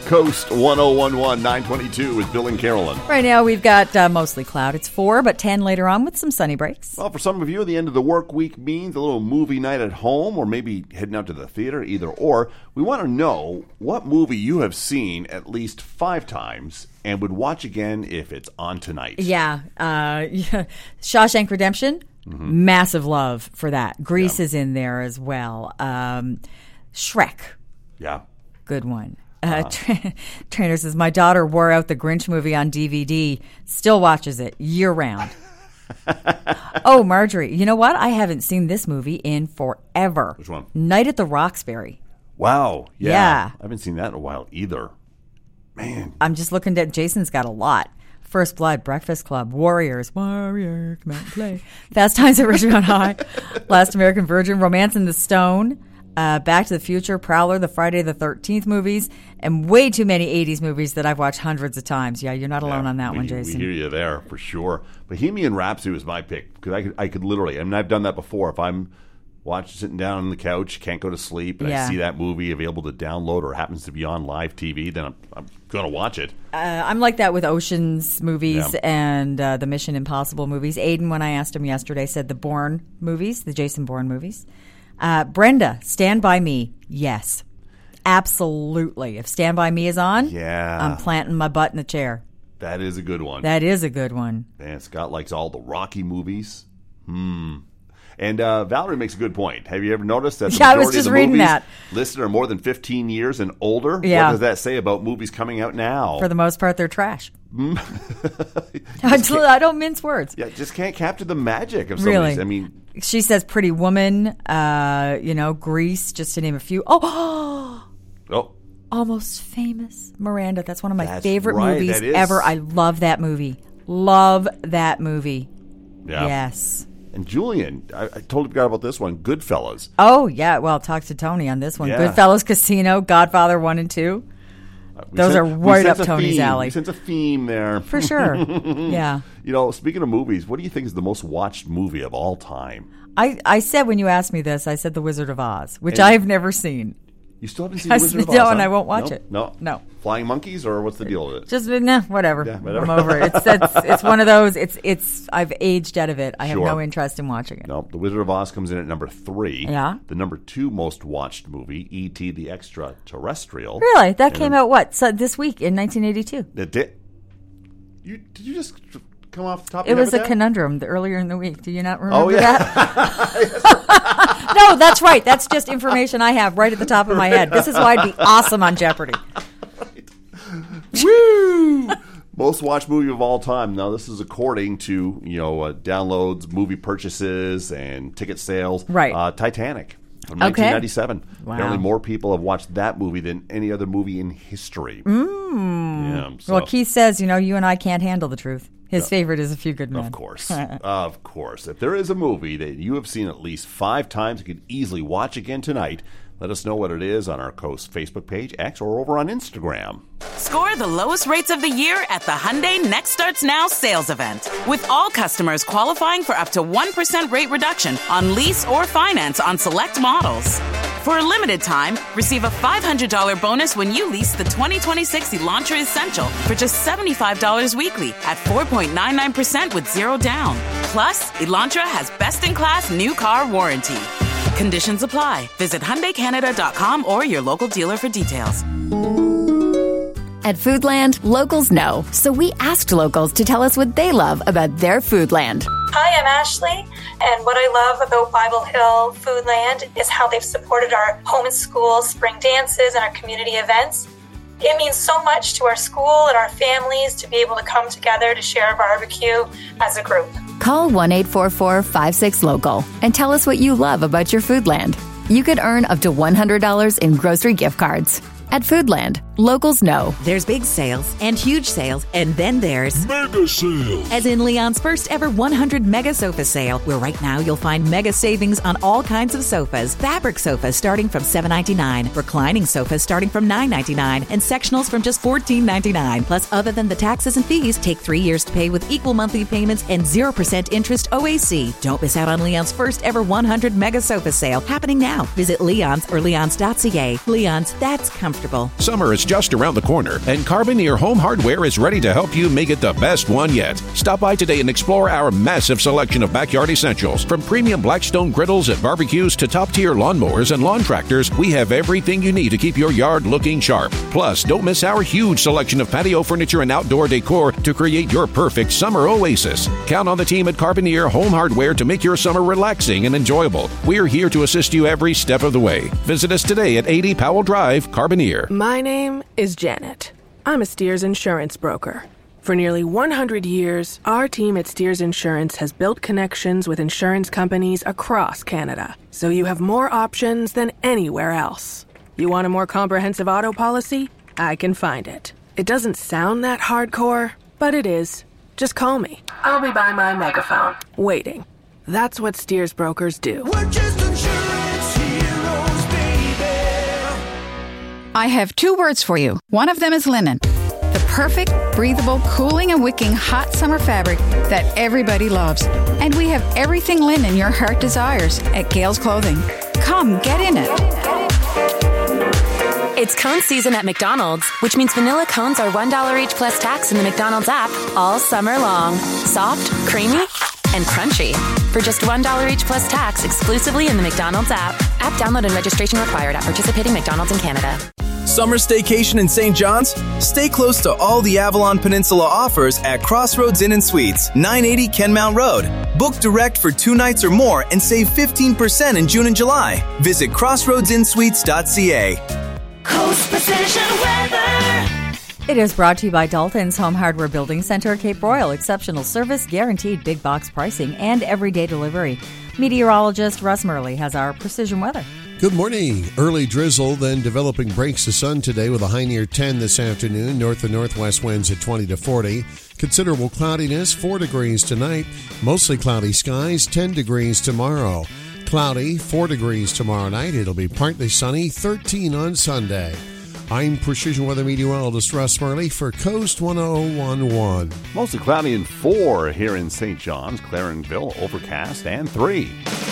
Coast 1011, 922 with Bill and Carolyn. Right now we've got mostly cloud. It's 4, but 10 later on with some sunny breaks. Well, for some of you, the end of the work week means a little movie night at home or maybe heading out to the theater, either or. We want to know what movie you have seen at least 5 times and would watch again if it's on tonight. Yeah. Shawshank Redemption, massive love for that. Grease is in there as well. Shrek. Yeah. Good one. Trainer says, my daughter wore out the Grinch movie on DVD, still watches it year-round. Oh, Marjorie, you know what? I haven't seen this movie in forever. Which one? Night at the Roxbury. Wow. Yeah. I haven't seen that in a while either. Man. I'm just looking at, Jason's got a lot. First Blood, Breakfast Club, Warriors, Warrior, come out and play. Fast Times at Ridgemont High, Last American Virgin, Romance in the Stone, Back to the Future, Prowler, the Friday the 13th movies, and way too many 80s movies that I've watched hundreds of times. Yeah, you're not alone on that one, Jason. We hear you there for sure. Bohemian Rhapsody was my pick because I could literally, I mean, I've done that before. If I'm sitting down on the couch, can't go to sleep, and I see that movie available to download or happens to be on live TV, then I'm going to watch it. I'm like that with Ocean's movies and the Mission Impossible movies. Aiden, when I asked him yesterday, said the Bourne movies, the Jason Bourne movies. Brenda, Stand By Me. Yes, absolutely. If Stand By Me is on, I'm planting my butt in the chair. That is a good one. That is a good one. Man, Scott likes all the Rocky movies. And Valerie makes a good point. Have you ever noticed that the majority I was just of the reading movies that. listed are more than 15 years and older? Yeah. What does that say about movies coming out now? For the most part, they're trash. I don't mince words. Yeah, just can't capture the magic of some of these. I mean, she says Pretty Woman, Grease, just to name a few. Oh. Almost Famous. Miranda, that's one of my favorite movies ever. I love that movie. Love that movie. Yeah. Yes. And Julian, I totally forgot about this one, Goodfellas. Oh, yeah. Well, talk to Tony on this one. Yeah. Goodfellas, Casino, Godfather 1 and 2. Those are right up Tony's alley. We sense a theme there. For sure. Yeah. Speaking of movies, what do you think is the most watched movie of all time? I said when you asked me this, I said The Wizard of Oz, which I've never seen. You still haven't seen The Wizard of Oz? No, and I won't watch it. No. Flying monkeys, or what's the deal with it? Just whatever. Yeah, whatever. I'm over it. It's one of those. It's I've aged out of it. I have no interest in watching it. No, The Wizard of Oz comes in at number 3. Yeah. The number 2 most watched movie, E.T. the Extraterrestrial. Really? That came out this week in 1982. It did. Did you just come off the top of your head? It was a conundrum earlier in the week. Do you not remember that? No, that's right. That's just information I have right at the top of my head. This is why I'd be awesome on Jeopardy. Woo! Most watched movie of all time. Now, this is according to downloads, movie purchases, and ticket sales. Right. Titanic from 1997. Wow. Apparently, more people have watched that movie than any other movie in history. Yeah, well, Keith says, you and I can't handle the truth. His favorite is A Few Good Men. Of course. Of course. If there is a movie that you have seen at least 5 times, you could easily watch again tonight. Let us know what it is on our Coast Facebook page, X, or over on Instagram. Score the lowest rates of the year at the Hyundai Next Starts Now sales event. With all customers qualifying for up to 1% rate reduction on lease or finance on select models. For a limited time, receive a $500 bonus when you lease the 2026 Elantra Essential for just $75 weekly at 4.99% with 0 down. Plus, Elantra has best-in-class new car warranty. Conditions apply. Visit HyundaiCanada.com or your local dealer for details. At Foodland, locals know. So we asked locals to tell us what they love about their Foodland. Hi, I'm Ashley, and what I love about Bible Hill Foodland is how they've supported our home and school spring dances and our community events. It means so much to our school and our families to be able to come together to share a barbecue as a group. Call 1-844-56-LOCAL and tell us what you love about your Foodland. You could earn up to $100 in grocery gift cards. At Foodland, locals know. There's big sales and huge sales, and then there's mega sales. As in Leon's first ever 100 mega sofa sale, where right now you'll find mega savings on all kinds of sofas. Fabric sofas starting from $7.99, reclining sofas starting from $9.99, and sectionals from just $14.99. Plus, other than the taxes and fees, take 3 years to pay with equal monthly payments and 0% interest OAC. Don't miss out on Leon's first ever 100 mega sofa sale happening now. Visit Leon's or leons.ca. Leon's, that's comfortable. comfortable. Summer is just around the corner, and Carboneer Home Hardware is ready to help you make it the best one yet. Stop by today and explore our massive selection of backyard essentials. From premium Blackstone griddles and barbecues to top-tier lawnmowers and lawn tractors, we have everything you need to keep your yard looking sharp. Plus, don't miss our huge selection of patio furniture and outdoor decor to create your perfect summer oasis. Count on the team at Carboneer Home Hardware to make your summer relaxing and enjoyable. We're here to assist you every step of the way. Visit us today at 80 Powell Drive, Carboneer. My name is Janet. I'm a Steers insurance broker. For nearly 100 years, our team at Steers Insurance has built connections with insurance companies across Canada, so you have more options than anywhere else. You want a more comprehensive auto policy? I can find it. It doesn't sound that hardcore, but it is. Just call me. I'll be by my megaphone, waiting. That's what Steers brokers do. We're just insurance heroes, baby. I have 2 words for you. One of them is linen. The perfect, breathable, cooling and wicking hot summer fabric that everybody loves. And we have everything linen your heart desires at Gales Clothing. Come, get in it. It's cone season at McDonald's, which means vanilla cones are $1 each plus tax in the McDonald's app all summer long. Soft, creamy, and crunchy. For just $1 each plus tax exclusively in the McDonald's app. App download and registration required at participating McDonald's in Canada. Summer staycation in St. John's? Stay close to all the Avalon Peninsula offers at Crossroads Inn and Suites, 980 Kenmount Road. Book direct for 2 nights or more and save 15% in June and July. Visit crossroadsinsuites.ca. Coast Precision Weather. It is brought to you by Dalton's Home Hardware Building Center, Cape Royal. Exceptional service, guaranteed big box pricing, and everyday delivery. Meteorologist Russ Murley has our precision weather. Good morning. Early drizzle, then developing breaks of sun today with a high near 10 this afternoon. North and northwest winds at 20 to 40. Considerable cloudiness, 4 degrees tonight. Mostly cloudy skies, 10 degrees tomorrow. Cloudy, 4 degrees tomorrow night. It'll be partly sunny, 13 on Sunday. I'm Precision Weather Meteorologist Russ Murley for Coast 1011. Mostly cloudy and 4 here in St. John's, Clarenville, overcast, and 3.